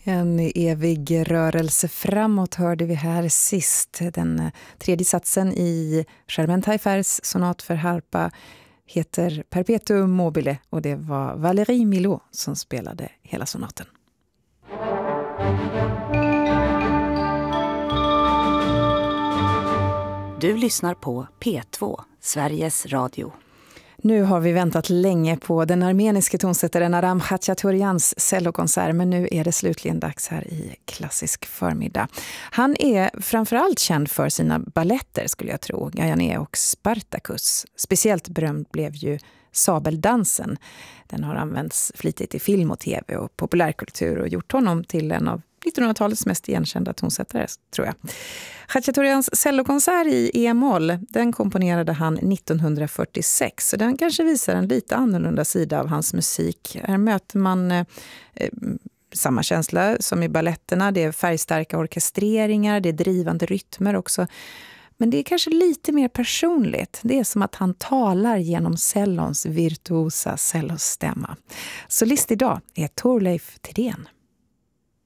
En evig rörelse framåt hörde vi här sist. Den tredje satsen i Germain Taillefers sonat för harpa heter Perpetuum mobile och det var Valérie Milhaud som spelade hela sonaten. Du lyssnar på P2, Sveriges Radio. Nu har vi väntat länge på den armeniske tonsättaren Aram Khachaturians cellokonsert, men nu är det slutligen dags här i klassisk förmiddag. Han är framförallt känd för sina balletter skulle jag tro, Gaiané och Spartacus. Speciellt berömd blev ju Sabeldansen. Den har använts flitigt i film och tv och populärkultur och gjort honom till en av 1900-talets mest igenkända tonsättare, tror jag. Khachaturians cellokonsert i E-moll, den komponerade han 1946. Så den kanske visar en lite annorlunda sida av hans musik. Här möter man samma känsla som i balletterna. Det är färgstarka orkestreringar, det är drivande rytmer också. Men det är kanske lite mer personligt. Det är som att han talar genom cellons virtuosa cellostämma. Solist idag är Thorleif Thedéen.